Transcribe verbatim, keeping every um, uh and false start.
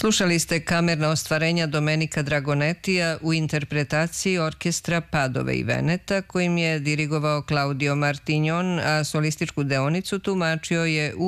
Slušali ste kamerna ostvarenja Domenika Dragonetija u interpretaciji orkestra Padove i Veneta, kojim je dirigovao Claudio Martignon, a solističku deonicu tumačio je u